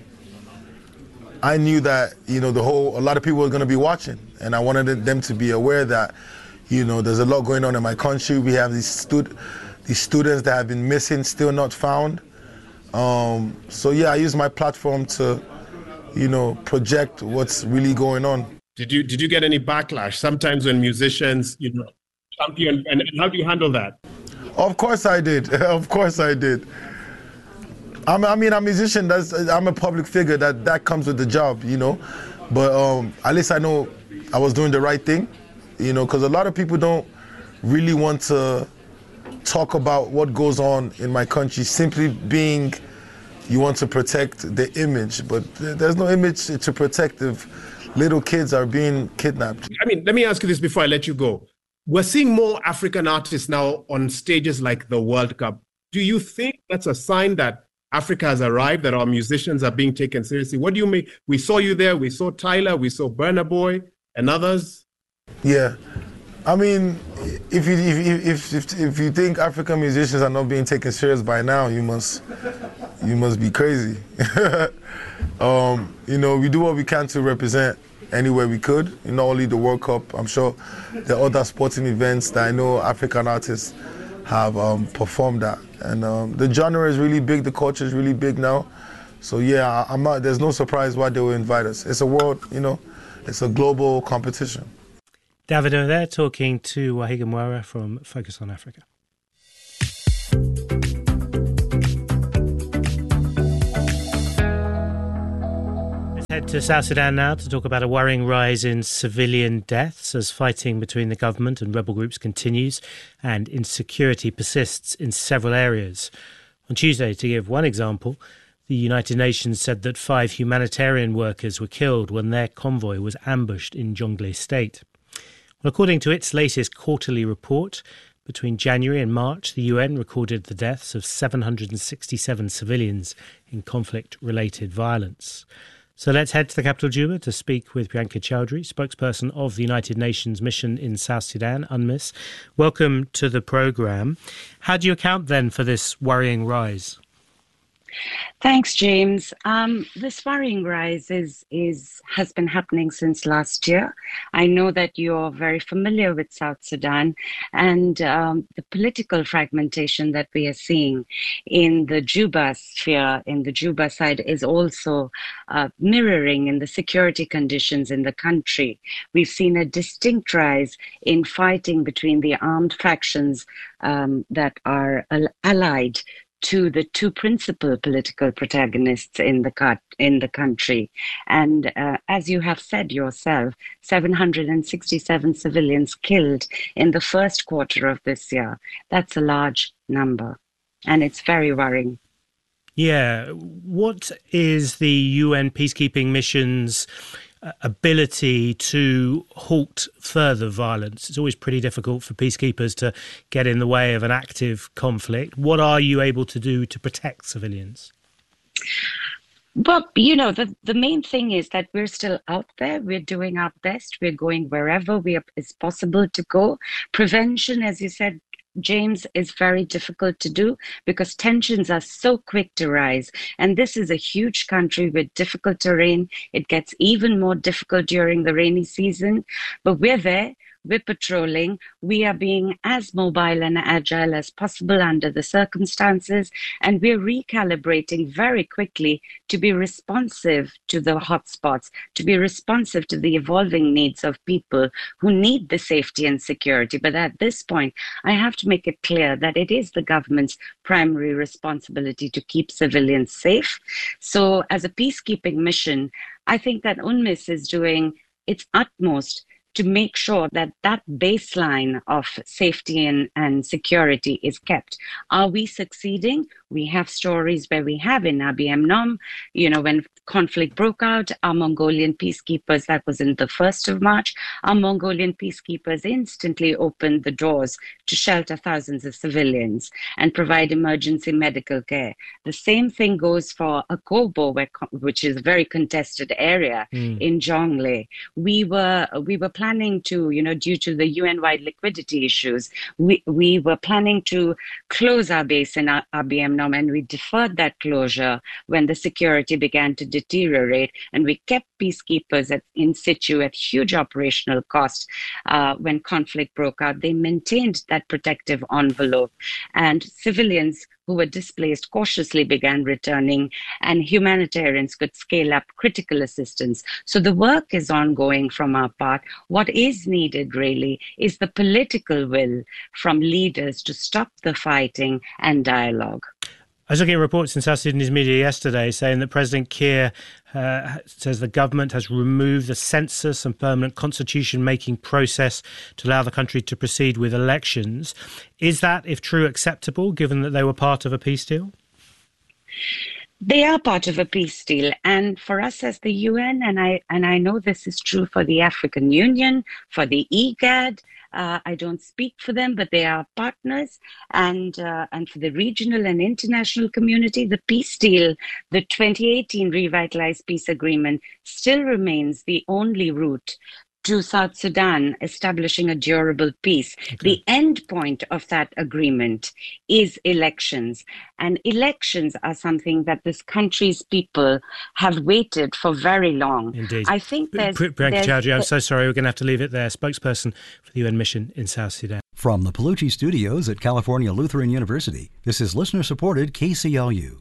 I knew that, you know, the whole a lot of people were going to be watching, and I wanted them to be aware that, you know, there's a lot going on in my country. We have these stud. These students that have been missing, still not found. Um, so yeah, I use my platform to, you know, project what's really going on. Did you did you get any backlash? Sometimes when musicians, you know, champion, and how do you handle that? Of course I did. Of course I did. I'm, I mean, I'm a musician. That's I'm a public figure. That that comes with the job, you know. But um, at least I know I was doing the right thing, you know, because a lot of people don't really want to talk about what goes on in my country, simply being you want to protect the image, but there's no image to protect if little kids are being kidnapped. I mean, let me ask you this before I let you go. We're seeing more African artists now on stages like the World Cup. Do you think that's a sign that Africa has arrived, that our musicians are being taken seriously. What do you mean? We saw you there. We saw Tyler. We saw Burna Boy and others. Yeah. I mean, if you if, if if if you think African musicians are not being taken serious by now, you must you must be crazy. um, you know, we do what we can to represent anywhere we could. Not only the World Cup, I'm sure there are other sporting events that I know African artists have um, performed at, and um, the genre is really big. The culture is really big now. So yeah, I'm not. There's no surprise why they will invite us. It's a world, you know, it's a global competition. Davido there talking to Wahiga Mwera from Focus on Africa. Let's head to South Sudan now to talk about a worrying rise in civilian deaths as fighting between the government and rebel groups continues and insecurity persists in several areas. On Tuesday, to give one example, the United Nations said that five humanitarian workers were killed when their convoy was ambushed in Jonglei State. Well, according to its latest quarterly report, between January and March, the U N recorded the deaths of seven hundred sixty-seven civilians in conflict-related violence. So let's head to the capital, Juba, to speak with Priyanka Chowdhury, spokesperson of the United Nations mission in South Sudan, UNMISS. Welcome to the programme. How do you account then for this worrying rise? Thanks, James. Um, this worrying rise is, is has been happening since last year. I know that you're very familiar with South Sudan and um, the political fragmentation that we are seeing in the Juba sphere, in the Juba side, is also uh, mirroring in the security conditions in the country. We've seen a distinct rise in fighting between the armed factions um, that are al- allied to the two principal political protagonists in the cut, in the country. And uh, as you have said yourself, seven hundred sixty-seven civilians killed in the first quarter of this year. That's a large number, and it's very worrying. Yeah. What is the U N peacekeeping mission's ability to halt further violence? It's always pretty difficult for peacekeepers to get in the way of an active conflict. What are you able to do to protect civilians? Well, you know, the, the main thing is that we're still out there. We're doing our best. We're going wherever we are, it's possible to go. Prevention, as you said, James, is very difficult to do because tensions are so quick to rise. And this is a huge country with difficult terrain. It gets even more difficult during the rainy season. But we're there. We're patrolling. We are being as mobile and agile as possible under the circumstances. And we're recalibrating very quickly to be responsive to the hotspots, to be responsive to the evolving needs of people who need the safety and security. But at this point, I have to make it clear that it is the government's primary responsibility to keep civilians safe. So as a peacekeeping mission, I think that UNMISS is doing its utmost to make sure that that baseline of safety and, and security is kept. Are we succeeding? We have stories where we have in Abiy Nom, you know, when conflict broke out, our Mongolian peacekeepers, that was in the first of March, our Mongolian peacekeepers instantly opened the doors to shelter thousands of civilians and provide emergency medical care. The same thing goes for Akobo, where, which is a very contested area mm. in Jonglei. We were we were planning to, you know, due to the U N-wide liquidity issues, we, we were planning to close our base in Abiy Nom, and we deferred that closure when the security began to deteriorate, and we kept peacekeepers at, in situ at huge operational cost. Uh, when conflict broke out, they maintained that protective envelope, and civilians who were displaced cautiously began returning, and humanitarians could scale up critical assistance. So the work is ongoing from our part. What is needed really is the political will from leaders to stop the fighting and dialogue. I was looking at reports in South Sudanese media yesterday saying that President Kiir uh, says the government has removed the census and permanent constitution-making process to allow the country to proceed with elections. Is that, if true, acceptable, given that they were part of a peace deal? They are part of a peace deal, and for us as the U N, and I and I know this is true for the African Union, for the IGAD. Uh, I don't speak for them, but they are partners, and uh, and for the regional and international community, the peace deal, the twenty eighteen Revitalized Peace Agreement, still remains the only route to South Sudan establishing a durable peace. Okay. The end point of that agreement is elections. And elections are something that this country's people have waited for very long. Indeed. I think there's... Priyanka Chowdhury, I'm so sorry, we're going to have to leave it there. Spokesperson for the U N mission in South Sudan. From the Palucci Studios at California Lutheran University, this is listener-supported K C L U.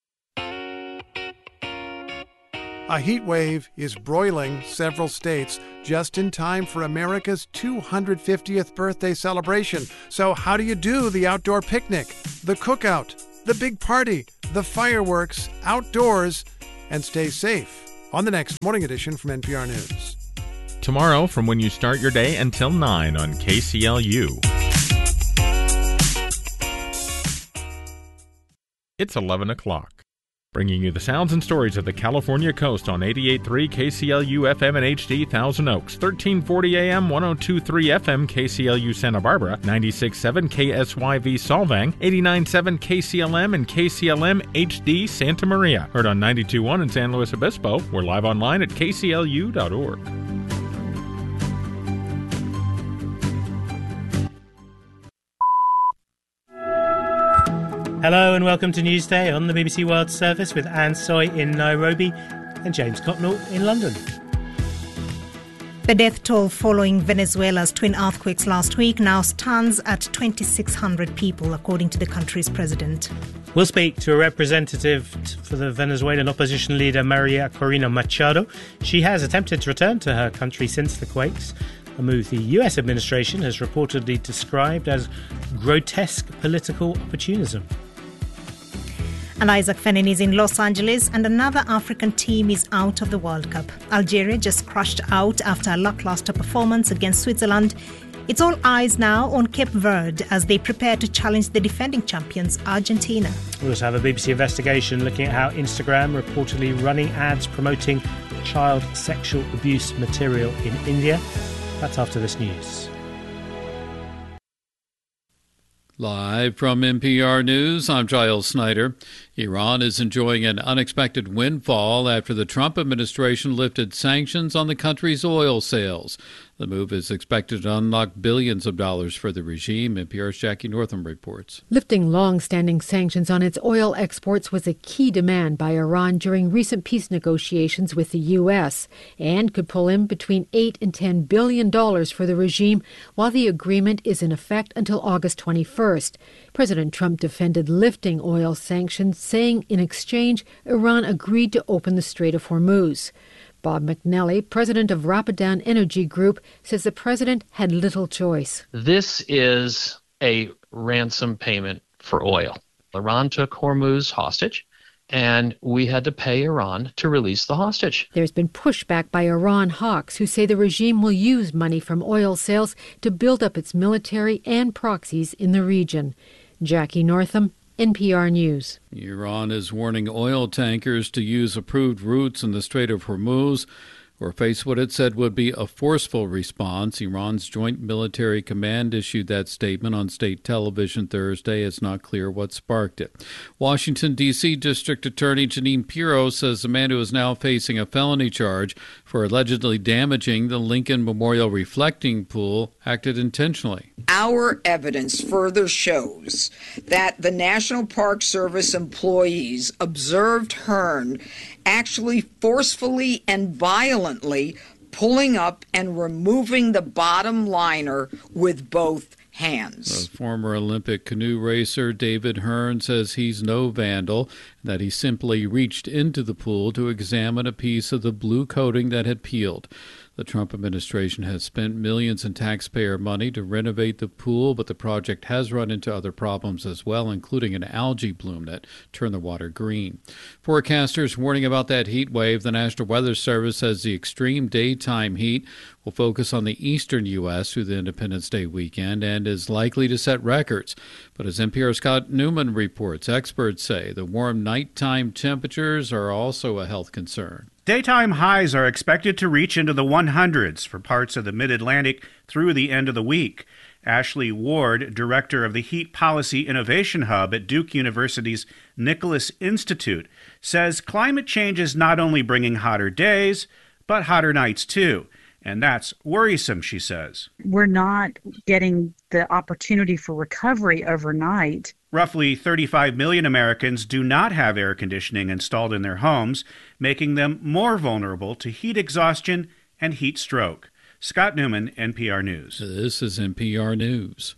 A heat wave is broiling several states just in time for America's two hundred fiftieth birthday celebration. So how do you do the outdoor picnic, the cookout, the big party, the fireworks, outdoors, and stay safe? On the next Morning Edition from N P R News. Tomorrow from when you start your day until nine on K C L U. It's eleven o'clock. Bringing you the sounds and stories of the California coast on eighty-eight point three K C L U F M and H D Thousand Oaks, thirteen forty A M, one oh two point three F M K C L U Santa Barbara, ninety-six point seven K S Y V Solvang, eighty-nine point seven K C L M and K C L M H D Santa Maria. Heard on ninety-two point one in San Luis Obispo. We're live online at K C L U dot org. Hello and welcome to Newsday on the B B C World Service with Anne Soy in Nairobi and James Cotnell in London. The death toll following Venezuela's twin earthquakes last week now stands at twenty-six hundred people, according to the country's president. We'll speak to a representative for the Venezuelan opposition leader Maria Corina Machado. She has attempted to return to her country since the quakes, a move the U S administration has reportedly described as grotesque political opportunism. And Isaac Fennin is in Los Angeles, and another African team is out of the World Cup. Algeria just crashed out after a lackluster performance against Switzerland. It's all eyes now on Cape Verde as they prepare to challenge the defending champions, Argentina. We'll also have a B B C investigation looking at how Instagram reportedly running ads promoting child sexual abuse material in India. That's after this news. Live from N P R News, I'm Giles Snyder. Iran is enjoying an unexpected windfall after the Trump administration lifted sanctions on the country's oil sales. The move is expected to unlock billions of dollars for the regime. N P R's Jackie Northam reports. Lifting long-standing sanctions on its oil exports was a key demand by Iran during recent peace negotiations with the U S and could pull in between eight and ten billion dollars for the regime while the agreement is in effect until August twenty-first. President Trump defended lifting oil sanctions, saying in exchange Iran agreed to open the Strait of Hormuz. Bob McNally, president of Rapidan Energy Group, says the president had little choice. This is a ransom payment for oil. Iran took Hormuz hostage, and we had to pay Iran to release the hostage. There's been pushback by Iran hawks who say the regime will use money from oil sales to build up its military and proxies in the region. Jackie Northam, N P R News. Iran is warning oil tankers to use approved routes in the Strait of Hormuz or face what it said would be a forceful response. Iran's Joint Military Command issued that statement on state television Thursday. It's not clear what sparked it. Washington, D C. District Attorney Jeanine Pirro says the man who is now facing a felony charge for allegedly damaging the Lincoln Memorial reflecting pool acted intentionally. Our evidence further shows that the National Park Service employees observed Hearn actually forcefully and violently pulling up and removing the bottom liner with both hands. The former Olympic canoe racer David Hearn says he's no vandal, that he simply reached into the pool to examine a piece of the blue coating that had peeled. The Trump administration has spent millions in taxpayer money to renovate the pool, but the project has run into other problems as well, including an algae bloom that turned the water green. Forecasters warning about that heat wave. The National Weather Service says the extreme daytime heat will focus on the eastern U S through the Independence Day weekend and is likely to set records. But as N P R's Scott Newman reports, experts say the warm nighttime temperatures are also a health concern. Daytime highs are expected to reach into the hundreds for parts of the Mid-Atlantic through the end of the week. Ashley Ward, director of the Heat Policy Innovation Hub at Duke University's Nicholas Institute, says climate change is not only bringing hotter days, but hotter nights too. And that's worrisome, she says. We're not getting the opportunity for recovery overnight. Roughly thirty-five million Americans do not have air conditioning installed in their homes, making them more vulnerable to heat exhaustion and heat stroke. Scott Newman, N P R News. This is N P R News.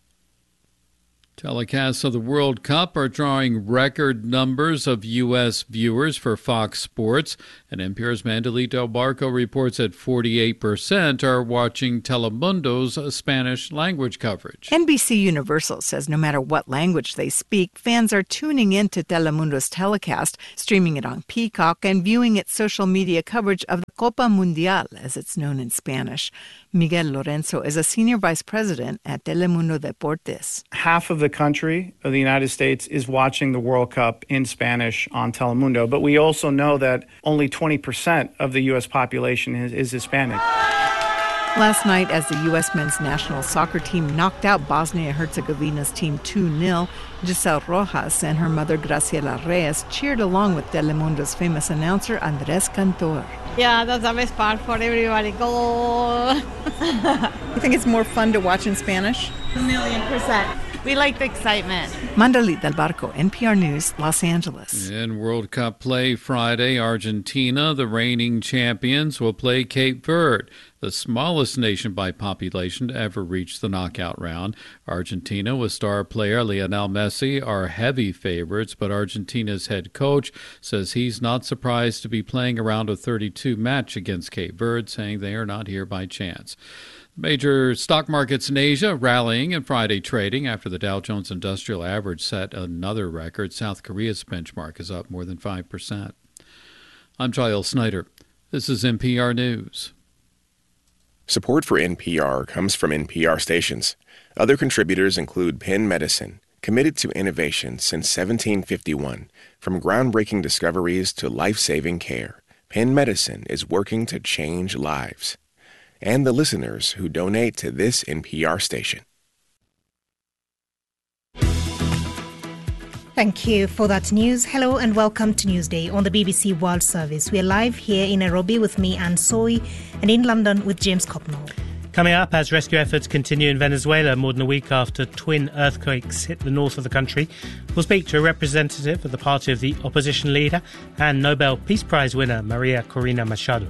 Telecasts of the World Cup are drawing record numbers of U S viewers for Fox Sports, and N P R's Mandalit Del Barco reports that forty-eight percent are watching Telemundo's Spanish language coverage. N B C Universal says no matter what language they speak, fans are tuning in to Telemundo's telecast, streaming it on Peacock, and viewing its social media coverage of the Copa Mundial, as it's known in Spanish. Miguel Lorenzo is a senior vice president at Telemundo Deportes. Half of the country of the United States is watching the World Cup in Spanish on Telemundo, but we also know that only twenty percent of the U S population is, is Hispanic. Last night, as the U S men's national soccer team knocked out Bosnia-Herzegovina's team two nil, Giselle Rojas and her mother Graciela Reyes cheered along with Telemundo's famous announcer Andres Cantor. Yeah, that's the best part for everybody. Go! You think it's more fun to watch in Spanish? A million percent. We like the excitement. Mandalit Del Barco, N P R News, Los Angeles. In World Cup play Friday, Argentina, the reigning champions, will play Cape Verde, the smallest nation by population to ever reach the knockout round. Argentina, with star player Lionel Messi, are heavy favorites, but Argentina's head coach says he's not surprised to be playing a round of thirty-two match against Cape Verde, saying they are not here by chance. Major stock markets in Asia rallying in Friday trading after the Dow Jones Industrial Average set another record. South Korea's benchmark is up more than five percent. I'm Giles Snyder. This is N P R News. Support for N P R comes from N P R stations. Other contributors include Penn Medicine, committed to innovation since seventeen fifty-one. From groundbreaking discoveries to life-saving care, Penn Medicine is working to change lives. And the listeners who donate to this N P R station. Thank you for that news. Hello and welcome to Newsday on the B B C World Service. We are live here in Nairobi with me, Anne Soy, and in London with James Copnall. Coming up, as rescue efforts continue in Venezuela more than a week after twin earthquakes hit the north of the country, we'll speak to a representative of the party of the opposition leader and Nobel Peace Prize winner Maria Corina Machado.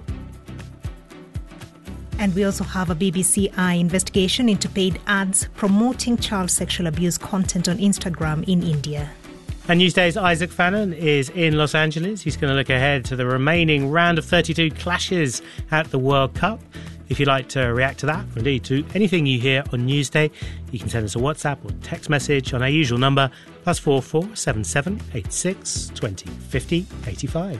And we also have a B B C Eye investigation into paid ads promoting child sexual abuse content on Instagram in India. And Newsday's Isaac Fannon is in Los Angeles. He's going to look ahead to the remaining round of thirty-two clashes at the World Cup. If you'd like to react to that, or indeed to anything you hear on Newsday, you can send us a WhatsApp or text message on our usual number, plus four four seven seven eight six twenty fifty eighty-five.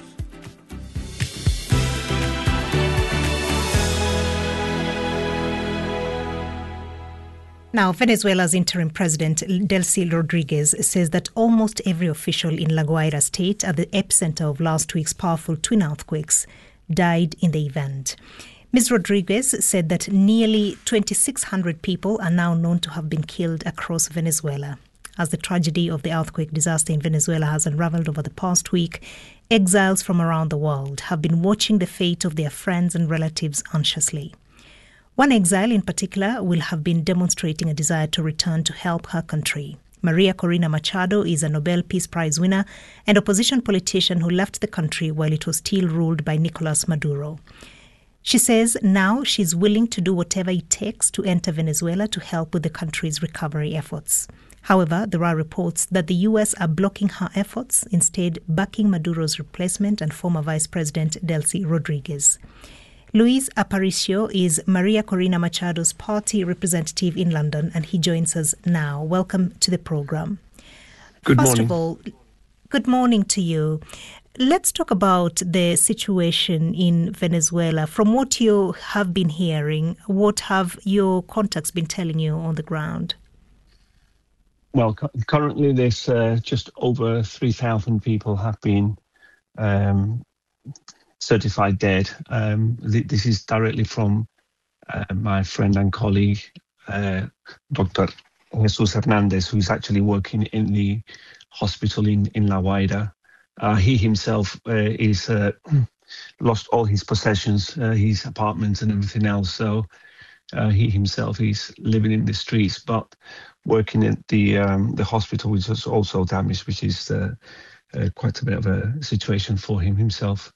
Now, Venezuela's interim president, Delcy Rodriguez, says that almost every official in La Guaira state, at the epicenter of last week's powerful twin earthquakes, died in the event. Miz Rodriguez said that nearly twenty-six hundred people are now known to have been killed across Venezuela. As the tragedy of the earthquake disaster in Venezuela has unraveled over the past week, exiles from around the world have been watching the fate of their friends and relatives anxiously. One exile in particular will have been demonstrating a desire to return to help her country. Maria Corina Machado is a Nobel Peace Prize winner and opposition politician who left the country while it was still ruled by Nicolas Maduro. She says now she's willing to do whatever it takes to enter Venezuela to help with the country's recovery efforts. However, there are reports that the U S are blocking her efforts, instead backing Maduro's replacement and former Vice President Delcy Rodriguez. Luis Aparicio is Maria Corina Machado's party representative in London, and he joins us now. Welcome to the program. Good First morning. of all, good morning to you. Let's talk about the situation in Venezuela. From what you have been hearing, what have your contacts been telling you on the ground? Well, cu- currently there's uh, just over three thousand people have been um, certified dead. Um, th- this is directly from uh, my friend and colleague, uh, Doctor Jesus Hernandez, who's actually working in the hospital in, in La Guaira. Uh, he himself uh, is uh, lost all his possessions, uh, his apartments and everything else. So uh, he himself is living in the streets, but working at the um, the hospital, which was also damaged, which is uh, uh, quite a bit of a situation for him himself.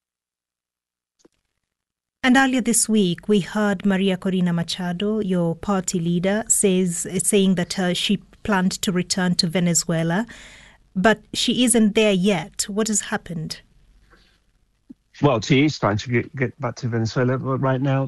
And earlier this week, we heard Maria Corina Machado, your party leader, says saying that uh, she planned to return to Venezuela, but she isn't there yet. What has happened? Well, she is trying to get, get back to Venezuela, but right now